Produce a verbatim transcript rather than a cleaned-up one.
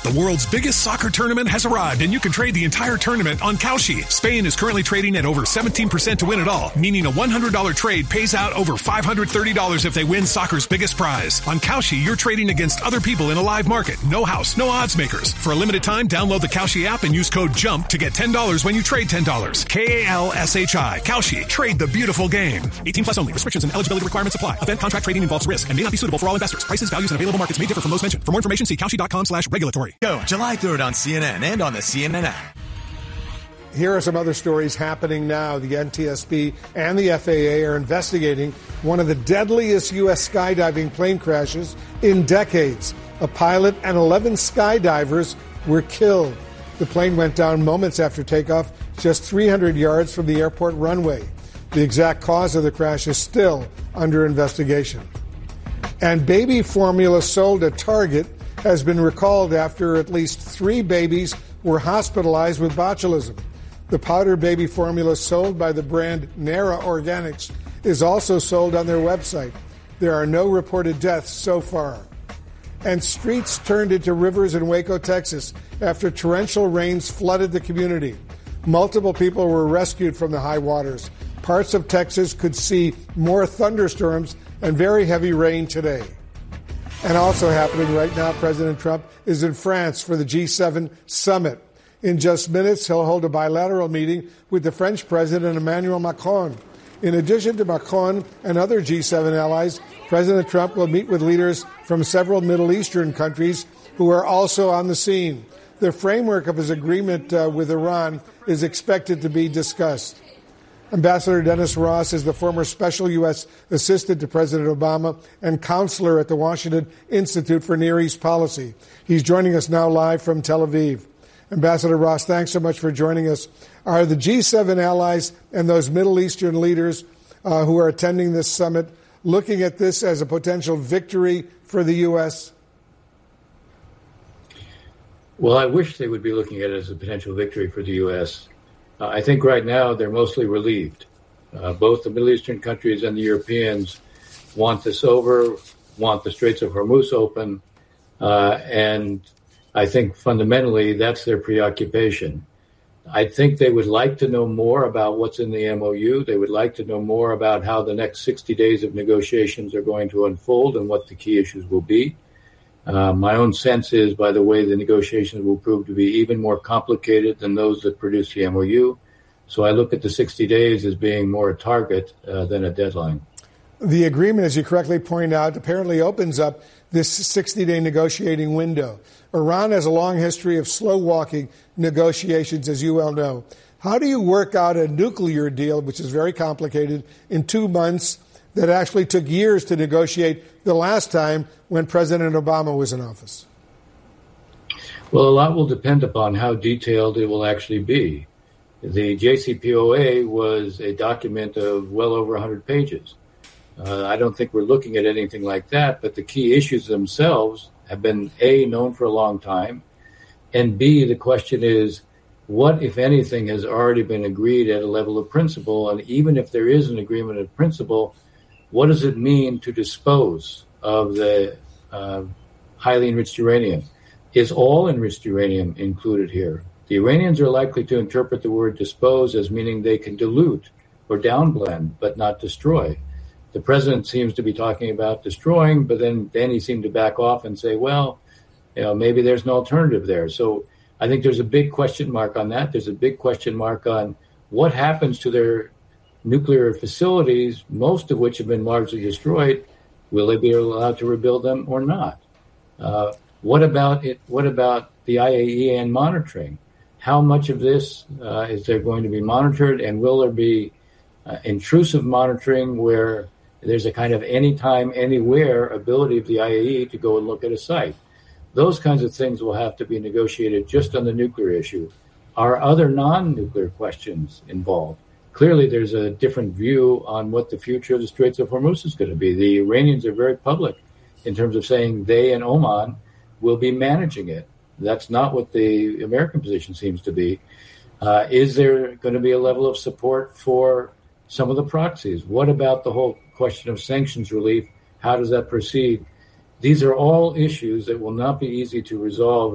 The world's biggest soccer tournament has arrived, and you can trade the entire tournament on Kalshi. Spain is currently trading at over seventeen percent to win it all, meaning a one hundred dollars trade pays out over five hundred thirty dollars if they win soccer's biggest prize. On Kalshi, you're trading against other people in a live market. No house, no odds makers. For a limited time, download the Kalshi app and use code JUMP to get ten dollars when you trade ten dollars. K A L S H I. Kalshi. Trade the beautiful game. eighteen plus only. Restrictions and eligibility requirements apply. Event contract trading involves risk and may not be suitable for all investors. Prices, values, and available markets may differ from those mentioned. For more information, see Kalshi.com slash regulatory. Go July third on C N N and on the C N N app. Here are some other stories happening now. The N T S B and the F A A are investigating one of the deadliest U S skydiving plane crashes in decades. A pilot and eleven skydivers were killed. The plane went down moments after takeoff, just three hundred yards from the airport runway. The exact cause of the crash is still under investigation. And baby formula sold at Target has been recalled after at least three babies were hospitalized with botulism. The powder baby formula sold by the brand Nara Organics is also sold on their website. There are no reported deaths so far. And streets turned into rivers in Waco, Texas, after torrential rains flooded the community. Multiple people were rescued from the high waters. Parts of Texas could see more thunderstorms and very heavy rain today. And also happening right now, President Trump is in France for the G seven summit. In just minutes, he'll hold a bilateral meeting with the French President Emmanuel Macron. In addition to Macron and other G seven allies, President Trump will meet with leaders from several Middle Eastern countries who are also on the scene. The framework of his agreement uh, with Iran is expected to be discussed. Ambassador Dennis Ross is the former special U S assistant to President Obama and counselor at the Washington Institute for Near East Policy. He's joining us now live from Tel Aviv. Ambassador Ross, thanks so much for joining us. Are the G seven allies and those Middle Eastern leaders uh, who are attending this summit looking at this as a potential victory for the U S? Well, I wish they would be looking at it as a potential victory for the U S. Uh, I think right now they're mostly relieved. Uh, both the Middle Eastern countries and the Europeans want this over, want the Straits of Hormuz open, uh, and I think fundamentally that's their preoccupation. I think they would like to know more about what's in the M O U. They would like to know more about how the next sixty days of negotiations are going to unfold and what the key issues will be. Uh, my own sense is, by the way, the negotiations will prove to be even more complicated than those that produced the M O U. So I look at the sixty days as being more a target uh, than a deadline. The agreement, as you correctly point out, apparently opens up this sixty-day negotiating window. Iran has a long history of slow-walking negotiations, as you well know. How do you work out a nuclear deal, which is very complicated, in two months that actually took years to negotiate the last time when President Obama was in office? Well, a lot will depend upon how detailed it will actually be. The J C P O A was a document of well over one hundred pages. Uh, I don't think we're looking at anything like that, but the key issues themselves have been, A, known for a long time, and B, the question is, what, if anything, has already been agreed at a level of principle? And even if there is an agreement of principle, what does it mean to dispose of the uh, highly enriched uranium? Is all enriched uranium included here? The Iranians are likely to interpret the word dispose as meaning they can dilute or downblend, but not destroy. The president seems to be talking about destroying, but then, then he seemed to back off and say, well, you know, maybe there's an alternative there. So I think there's a big question mark on that. There's a big question mark on what happens to their nuclear facilities, most of which have been largely destroyed. Will they be allowed to rebuild them or not? Uh, what about it? What about the I A E A and monitoring? How much of this uh, is there going to be monitored, and will there be uh, intrusive monitoring where there's a kind of anytime, anywhere ability of the I A E A to go and look at a site? Those kinds of things will have to be negotiated just on the nuclear issue. Are other non-nuclear questions involved? Clearly, there's a different view on what the future of the Straits of Hormuz is going to be. The Iranians are very public in terms of saying they and Oman will be managing it. That's not what the American position seems to be. Uh, is there going to be a level of support for some of the proxies? What about the whole question of sanctions relief? How does that proceed? These are all issues that will not be easy to resolve